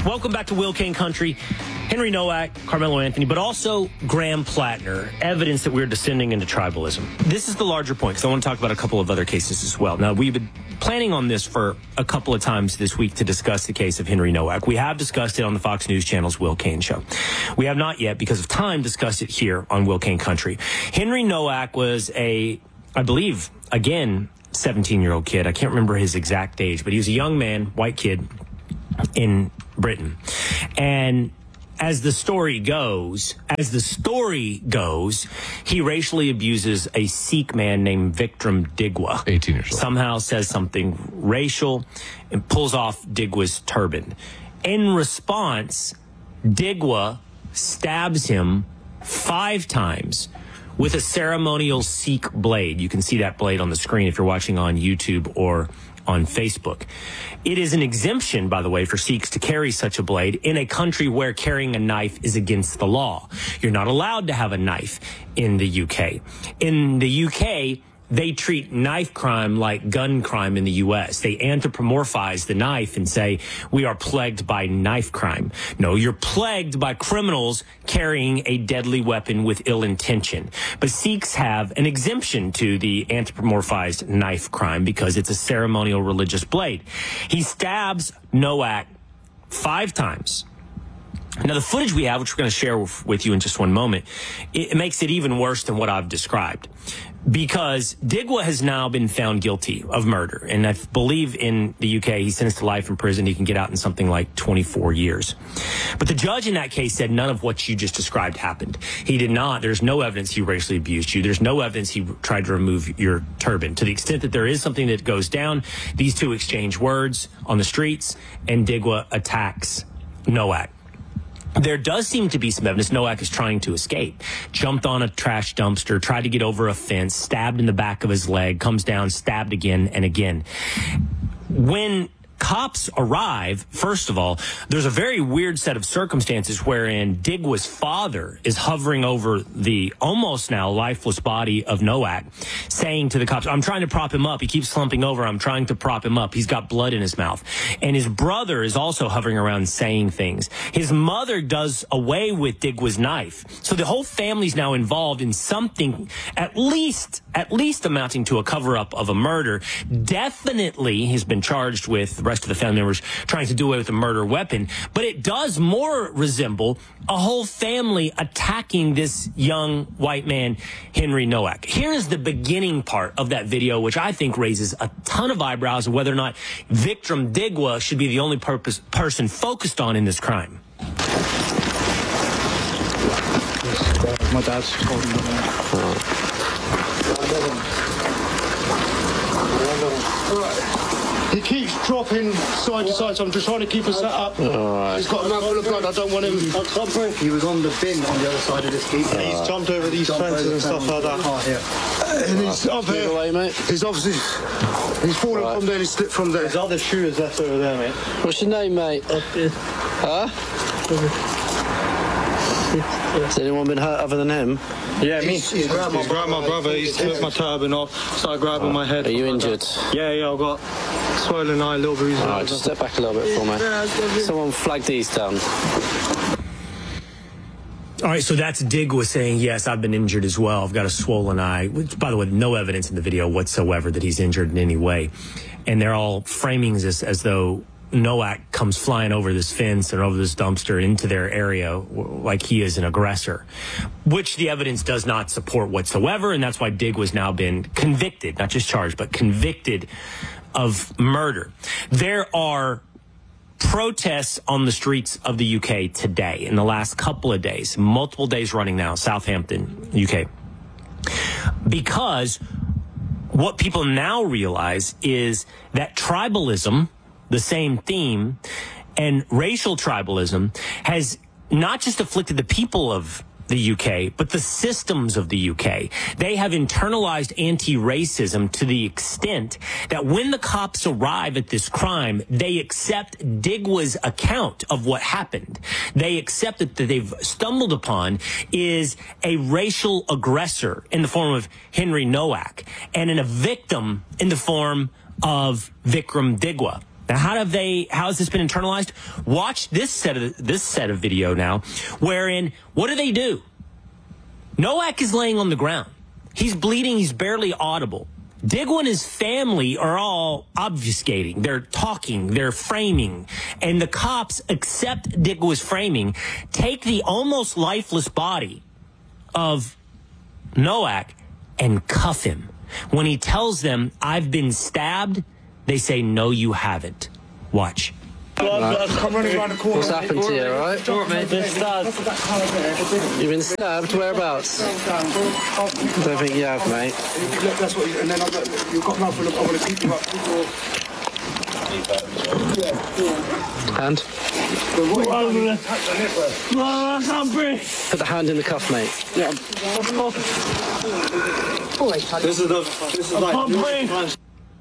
Welcome back to Will Kane Country. Henry Nowak, Carmelo Anthony, but also Graham Plattner, evidence that we're descending into tribalism. This is the larger point, because I want to talk about a couple of other cases as well. Now, we've been planning on this for a couple of times this week to discuss the case of Henry Nowak. We have discussed it on the Fox News Channel's Will Kane Show. We have not yet, because of time, discussed it here on Will Kane Country. Henry Nowak was I believe, again, 17-year-old kid. I can't remember his exact age, but he was a young man, white kid in Britain. And as the story goes, he racially abuses a Sikh man named Vikram Digwa. 18 years old. Somehow says something racial and pulls off Digwa's turban. In response, Digwa stabs him 5 times with a ceremonial Sikh blade. You can see that blade on the screen if you're watching on YouTube or on Facebook. It is an exemption, by the way, for Sikhs to carry such a blade in a country where carrying a knife is against the law. You're not allowed to have a knife in the UK. In the UK, they treat knife crime like gun crime in the U.S. They anthropomorphize the knife and say, we are plagued by knife crime. No, you're plagued by criminals carrying a deadly weapon with ill intention. But Sikhs have an exemption to the anthropomorphized knife crime because it's a ceremonial religious blade. He stabs Nowak 5 times. Now, the footage we have, which we're going to share with you in just one moment, it makes it even worse than what I've described. Because Digwa has now been found guilty of murder. And I believe in the UK, he's sentenced to life in prison. He can get out in something like 24 years. But the judge in that case said none of what you just described happened. He did not. There's no evidence he racially abused you. There's no evidence he tried to remove your turban. To the extent that there is something that goes down, these two exchange words on the streets, and Digwa attacks Nowak. There does seem to be some evidence Nowak is trying to escape. Jumped on a trash dumpster, tried to get over a fence, stabbed in the back of his leg, comes down, stabbed again and again. When cops arrive, first of all, there's a very weird set of circumstances wherein Digwa's father is hovering over the almost now lifeless body of Nowak, saying to the cops, I'm trying to prop him up. He keeps slumping over. I'm trying to prop him up. He's got blood in his mouth. And his brother is also hovering around saying things. His mother does away with Digwa's knife. So the whole family's now involved in something at least amounting to a cover-up of a murder. Definitely has been charged with the rest of the family members trying to do away with a murder weapon. But it does more resemble a whole family attacking this young white man, Henry Nowak. Here is the beginning part of that video, which I think raises a ton of eyebrows of whether or not Vikram Digwa should be the only person focused on in this crime. My dad's holding him. He keeps dropping side to side, so I'm just trying to keep us set up. Right. He's got a mouthful of blood. I don't want him. He was on the bin on the other side of this keep. He's jumped over these fences and stuff like that. And he's up here. Away, mate. He's obviously fallen from there and he slipped from there. There's other shooters left over there, mate. What's your name, mate? Huh? Has anyone been hurt other than him? Yeah, me. He's grabbed my brother. He's took my turban off. Started grabbing my head. Are you injured? Yeah, I've got swollen eye, little bruises. All right, just step back a little bit for me. Someone flag these down. All right, so that's Digwa saying, yes, I've been injured as well. I've got a swollen eye, which, by the way, no evidence in the video whatsoever that he's injured in any way. And they're all framing this as though Nowak comes flying over this fence and over this dumpster into their area like he is an aggressor, which the evidence does not support whatsoever. And that's why Digwa's now been convicted, not just charged, but convicted of murder. There are protests on the streets of the UK today in the last couple of days, multiple days running now, Southampton, UK, because what people now realize is that tribalism, the same theme, and racial tribalism has not just afflicted the people of the UK, but the systems of the UK. They have internalized anti-racism to the extent that when the cops arrive at this crime, they accept Digwa's account of what happened. They accept that they've stumbled upon is a racial aggressor in the form of Henry Nowak and a victim in the form of Vikram Digwa. Now, how has this been internalized? Watch this set of video now, wherein, what do? Nowak is laying on the ground. He's bleeding. He's barely audible. Digwa and his family are all obfuscating. They're talking. They're framing. And the cops accept Digwa's framing, take the almost lifeless body of Nowak and cuff him. When he tells them, "I've been stabbed," they say, "No, you haven't." Watch. I'm running around the corner. What's happened to you, alright? You've been stabbed? Whereabouts? I don't think you have, mate. Look, that's what and then you've got mouth full of, I want to keep you up. Hand? I can't breathe. Put the hand in the cuff, mate. Yeah. This is like...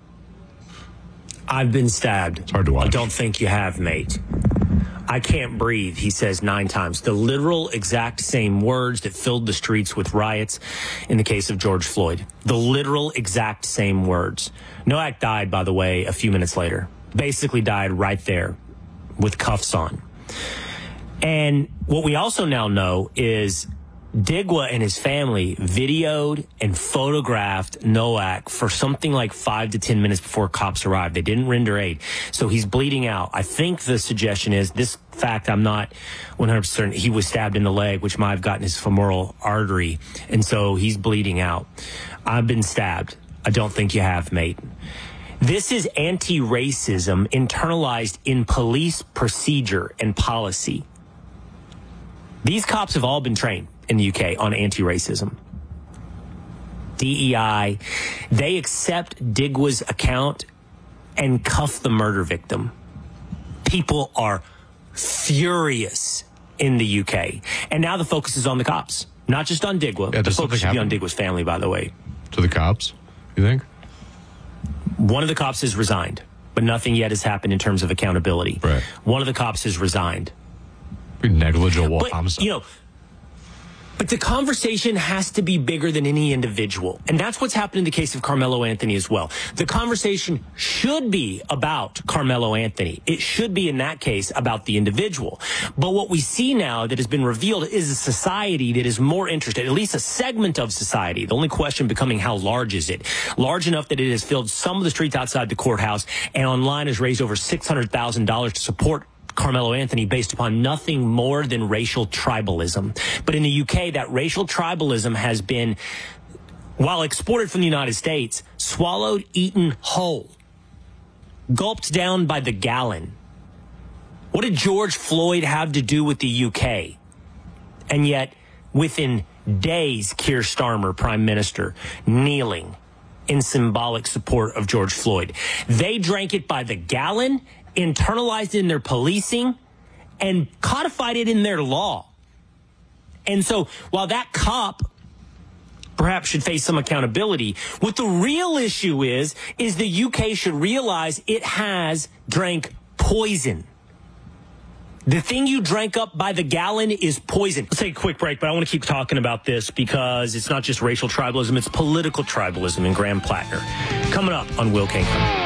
I've been stabbed. It's hard to watch. I don't think you have, mate. I can't breathe, he says 9 times. The literal exact same words that filled the streets with riots in the case of George Floyd. The literal exact same words. Nowak died, by the way, a few minutes later. Basically died right there with cuffs on. And what we also now know is Digwa and his family videoed and photographed Nowak for something like 5 to 10 minutes before cops arrived. They didn't render aid. So he's bleeding out. I think the suggestion is this fact, I'm not 100% certain, he was stabbed in the leg, which might have gotten his femoral artery. And so he's bleeding out. I've been stabbed. I don't think you have, mate. This is anti-racism internalized in police procedure and policy. These cops have all been trained in the UK on anti-racism. DEI, they accept Digwa's account and cuff the murder victim. People are furious in the UK. And now the focus is on the cops, not just on Digwa. Yeah, the focus should be on Digwa's family, by the way. To the cops, you think? One of the cops has resigned, but nothing yet has happened in terms of accountability. Right. One of the cops has resigned. Pretty negligible But, homicide. But the conversation has to be bigger than any individual. And that's what's happened in the case of Carmelo Anthony as well. The conversation should be about Carmelo Anthony. It should be, in that case, about the individual. But what we see now that has been revealed is a society that is more interested, at least a segment of society. The only question becoming how large is it? Large enough that it has filled some of the streets outside the courthouse and online has raised over $600,000 to support Carmelo Anthony based upon nothing more than racial tribalism. But in the UK, that racial tribalism has been, while exported from the United States, swallowed, eaten whole, gulped down by the gallon. What did George Floyd have to do with the UK? And yet, within days, Keir Starmer, Prime Minister, kneeling in symbolic support of George Floyd. They drank it by the gallon, internalized it in their policing, and codified it in their law. And so while that cop perhaps should face some accountability, what the real issue is the UK should realize it has drank poison. The thing you drank up by the gallon is poison. Let's take a quick break, but I want to keep talking about this because it's not just racial tribalism, it's political tribalism in Graham Plattner. Coming up on Will Kingston.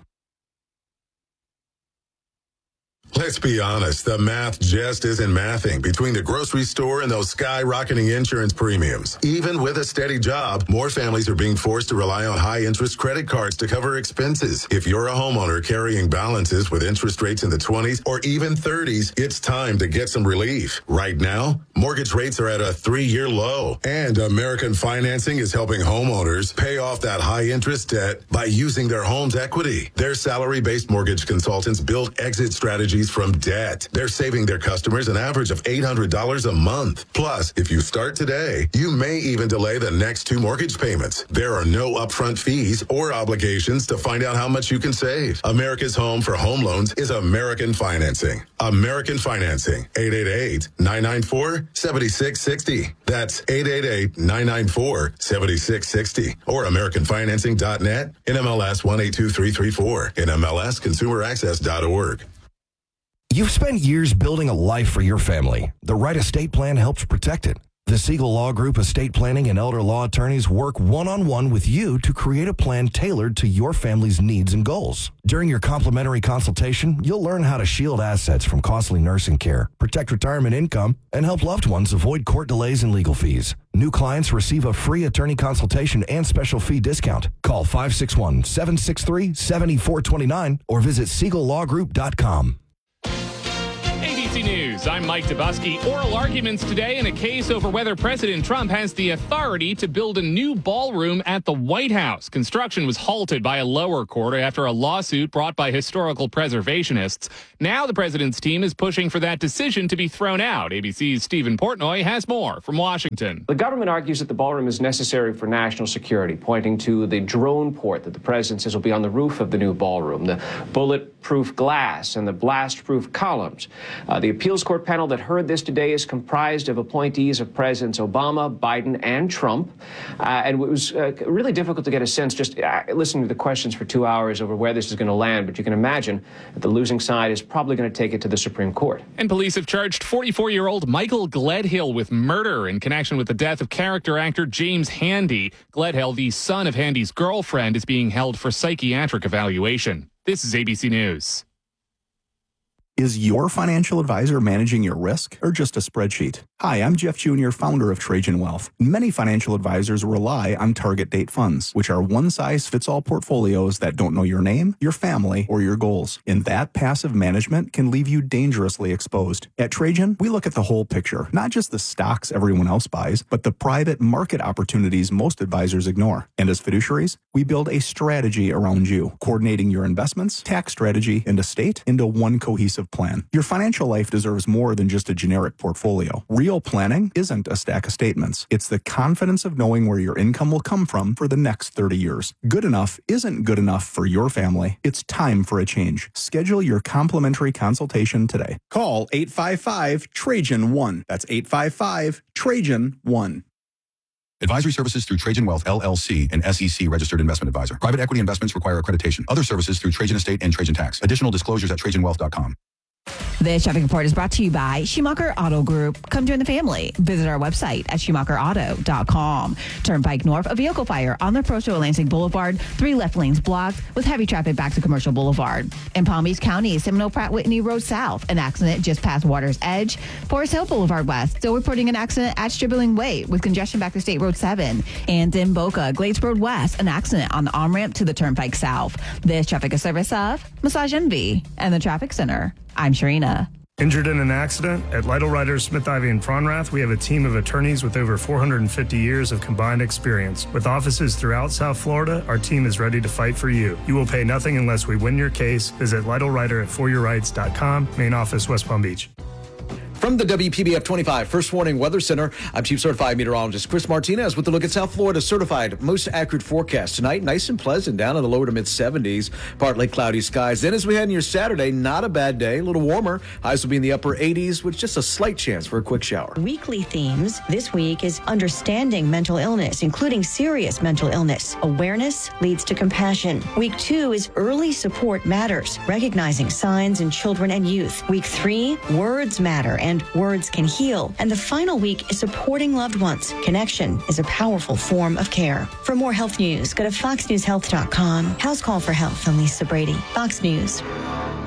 Let's be honest, the math just isn't mathing between the grocery store and those skyrocketing insurance premiums. Even with a steady job, more families are being forced to rely on high-interest credit cards to cover expenses. If you're a homeowner carrying balances with interest rates in the 20s or even 30s, it's time to get some relief. Right now, mortgage rates are at a 3-year low, and American Financing is helping homeowners pay off that high-interest debt by using their home's equity. Their salary-based mortgage consultants build exit strategies from debt. They're saving their customers an average of $800 a month. Plus, if you start today, you may even delay the next 2 mortgage payments. There are no upfront fees or obligations to find out how much you can save. America's home for home loans is American Financing. American Financing. 888-994-7660. That's 888-994-7660. Or AmericanFinancing.net. NMLS 182334. NMLSConsumerAccess.org. You've spent years building a life for your family. The right estate plan helps protect it. The Siegel Law Group estate planning and elder law attorneys work one-on-one with you to create a plan tailored to your family's needs and goals. During your complimentary consultation, you'll learn how to shield assets from costly nursing care, protect retirement income, and help loved ones avoid court delays and legal fees. New clients receive a free attorney consultation and special fee discount. Call 561-763-7429 or visit SiegelLawGroup.com. ABC News, I'm Mike Dubusky. Oral arguments today in a case over whether President Trump has the authority to build a new ballroom at the White House. Construction was halted by a lower court after a lawsuit brought by historical preservationists. Now the president's team is pushing for that decision to be thrown out. ABC's Stephen Portnoy has more from Washington. The government argues that the ballroom is necessary for national security, pointing to the drone port that the president says will be on the roof of the new ballroom, the bulletproof glass and the blast-proof columns. The appeals court panel that heard this today is comprised of appointees of Presidents Obama, Biden, and Trump. And it was really difficult to get a sense just listening to the questions for 2 hours over where this is going to land. But you can imagine that the losing side is probably going to take it to the Supreme Court. And police have charged 44-year-old Michael Gledhill with murder in connection with the death of character actor James Handy. Gledhill, the son of Handy's girlfriend, is being held for psychiatric evaluation. This is ABC News. Is your financial advisor managing your risk or just a spreadsheet? Hi, I'm Jeff Jr., founder of Trajan Wealth. Many financial advisors rely on target date funds, which are one-size-fits-all portfolios that don't know your name, your family, or your goals. And that passive management can leave you dangerously exposed. At Trajan, we look at the whole picture, not just the stocks everyone else buys, but the private market opportunities most advisors ignore. And as fiduciaries, we build a strategy around you, coordinating your investments, tax strategy, and estate into one cohesive plan. Your financial life deserves more than just a generic portfolio. Real planning isn't a stack of statements. It's the confidence of knowing where your income will come from for the next 30 years. Good enough isn't good enough for your family. It's time for a change. Schedule your complimentary consultation today. Call 855-TRAJAN-1. That's 855-TRAJAN-1. Advisory services through Trajan Wealth, LLC, an SEC registered investment advisor. Private equity investments require accreditation. Other services through Trajan Estate and Trajan Tax. Additional disclosures at TrajanWealth.com. This traffic report is brought to you by Schumacher Auto Group. Come join the family. Visit our website at SchumacherAuto.com. Turnpike North, a vehicle fire on the approach to Atlantic Boulevard. 3 left lanes blocked with heavy traffic back to Commercial Boulevard. In Palm Beach County, Seminole Pratt Whitney Road South. An accident just past Water's Edge. Forest Hill Boulevard West. Still reporting an accident at Stribling Way with congestion back to State Road 7. And in Boca, Glades Road West. An accident on the on-ramp to the Turnpike South. This traffic is service of Massage Envy and the Traffic Center. I'm Sharina. Injured in an accident? At Lytle Writers, Smith, Ivy, and Fronrath, we have a team of attorneys with over 450 years of combined experience. With offices throughout South Florida, our team is ready to fight for you. You will pay nothing unless we win your case. Visit Lytle Writer at foryourrights.com. Main office, West Palm Beach. From the WPBF 25 First Warning Weather Center, I'm Chief Certified Meteorologist Chris Martinez with a look at South Florida's certified most accurate forecast. Tonight, nice and pleasant, down in the lower to mid-70s, partly cloudy skies. Then as we head into your Saturday, not a bad day, a little warmer. Highs will be in the upper 80s with just a slight chance for a quick shower. Weekly themes this week is understanding mental illness, including serious mental illness. Awareness leads to compassion. Week 2 is early support matters, recognizing signs in children and youth. Week 3, words matter and words can heal. And the final week is supporting loved ones. Connection is a powerful form of care. For more health news, go to foxnewshealth.com. House Call for Health. I'm Lisa Brady, Fox News.